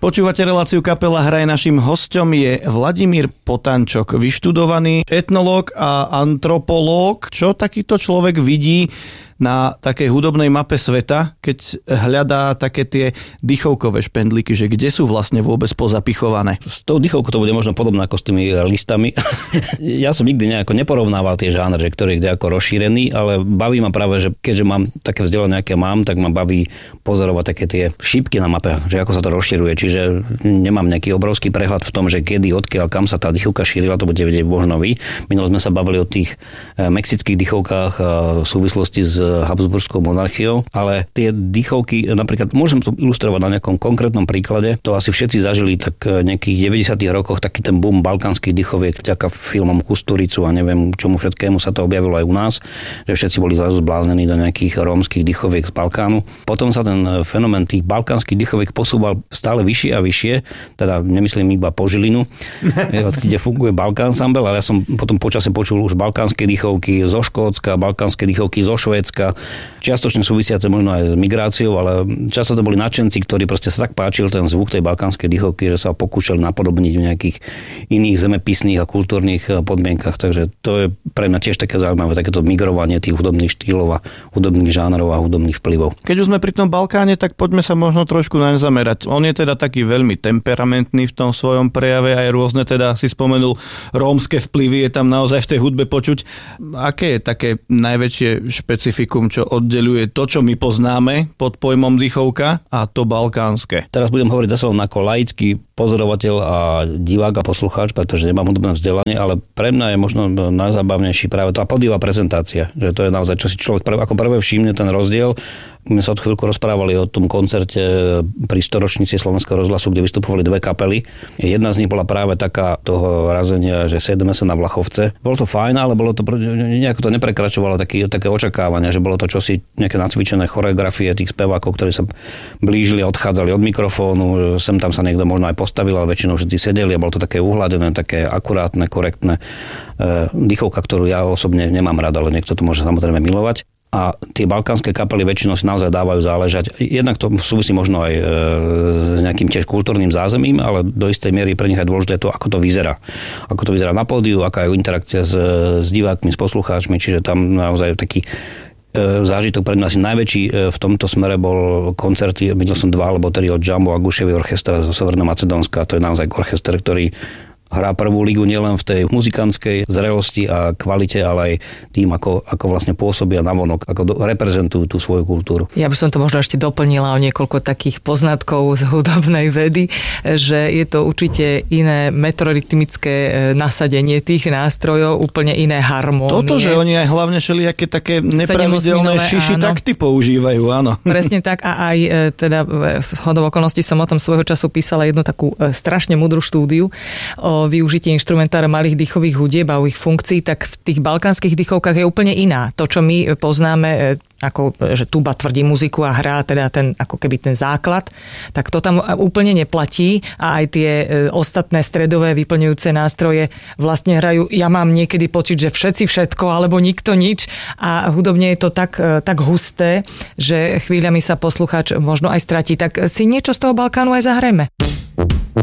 Počúvate reláciu Kapela Hraj, naším hosťom je Vladimír Potančok, vyštudovaný etnológ a antropológ. Čo takýto človek vidí na takej hudobnej mape sveta, keď hľadá také tie dychovkové špendlíky, že kde sú vlastne vôbec pozapichované? S tou dychovkou to bude možno podobné ako s tými listami. Ja som nikdy nejako neporovnával tie žánre, že ktorý je kde ako rozšírený, ale baví ma práve, že keďže mám také vzdelanie, aké mám, tak ma baví pozorovať také tie šípky na mape, že ako sa to rozširuje. Čiže nemám nejaký obrovský prehľad v tom, že kedy, odkiaľ, kam sa tá dychovka šírila, to budete vedieť možno vy. Minule sme sa bavili o tých mexických dychovkách v súvislosti s Habsburskou monarchiou, ale tie dychovky, napríklad môžem to ilustrovať na nejakom konkrétnom príklade, to asi všetci zažili tak nejakých 90. rokoch, taký ten boom balkánskych dychoviek vďaka filmom Kusturicu a neviem čomu všetkému sa to objavilo aj u nás, že všetci boli zrazu zbláznení do nejakých rómskych dychoviek z Balkánu. Potom sa ten fenomén tých balkánskych dychoviek posúval stále vyššie a vyššie, teda nemyslím iba po Žilinu, kde funguje Balkánsambel, ale ja som potom počase počul už balkánske dychovky zo Škótska, balkánske dychovky zo Švédska, čiastočne súvisiace možno aj s migráciou, ale často to boli nadšenci, ktorí proste sa tak páčil ten zvuk tej balkánskej dychovky, že sa pokúšali napodobniť v nejakých iných zemepisných a kultúrnych podmienkach. Takže to je pre mňa tiež také zaujímavé, takéto migrovanie tých hudobných štýlov a hudobných žánrov a hudobných vplyvov. Keď už sme pri tom Balkáne, tak poďme sa možno trošku naň zamerať. On je teda taký veľmi temperamentný v tom svojom prejave, aj rôzne teda si spomenul rómske vplyvy, je tam naozaj v tej hudbe počuť. Aké je také najväčšie špecifikum, čo oddeľuje to, čo my poznáme pod pojmom dychovka a to balkánske? Teraz budem hovoriť zase len ako laický pozorovateľ a divák a poslucháč, pretože nemám hudobné vzdelanie, ale pre mňa je možno najzábavnejší práve tá podivá prezentácia, že to je naozaj, čo si človek ako prvé všimne ten rozdiel. My sa od chvíľku rozprávali o tom koncerte pri 100-ročnici Slovenského rozhlasu, kde vystupovali dve kapely. Jedna z nich bola práve taká toho razenia, že sedeme sa na Vlachovce. Bolo to fajn, ale bolo to nejako to neprekračovalo také očakávania, že bolo to čosi nejaké nacvičené choreografie tých spevákov, ktorí sa blížili a odchádzali od mikrofónu. Sem tam sa niekto možno aj postavil, ale väčšinou všetci sedeli a bolo to také uhladené, také akurátne, korektné. Dychovka, ktorú ja osobne nemám rád, ale niekto to môže samozrejme milovať. A tie balkánske kapely väčšinou si naozaj dávajú záležať. Jednak to súvisí možno aj s nejakým tiež kultúrnym zázemím, ale do istej miery pre nich je dôležité to, ako to vyzerá. Ako to vyzerá na pódiu, aká je interakcia s divákmi, s poslucháčmi, čiže tam naozaj taký zážitok pre mňa asi najväčší v tomto smere bol koncert, videl som 2 alebo 3 od Jumbo a Guševy orchestra zo Severného Macedónska. To je naozaj orchester, ktorý hrá prvú ligu nielen v tej muzikantskej zrelosti a kvalite, ale aj tým, ako vlastne pôsobia navonok, ako reprezentujú tú svoju kultúru. Ja by som to možno ešte doplnila o niekoľko takých poznatkov z hudobnej vedy, že je to určite iné metrorytmické nasadenie tých nástrojov, úplne iné harmónie. Toto, že oni aj hlavne všelijaké také nepravidelné šiši takty používajú, áno. Presne tak a aj teda z hodou okolností som o tom svojho času písala jednu takú strašne múdru štúdiu o využitie inštrumentára malých dýchových hudieb a ich funkcií, tak v tých balkánskych dýchovkách je úplne iná. To, čo my poznáme, ako že tuba tvrdí muziku a hrá teda ten, ako keby ten základ, tak to tam úplne neplatí a aj tie ostatné stredové vyplňujúce nástroje vlastne hrajú. Ja mám niekedy pocit, že všetci všetko, alebo nikto nič a hudobne je to tak husté, že chvíľami sa poslucháč možno aj stratí. Tak si niečo z toho Balkánu aj zahrajme.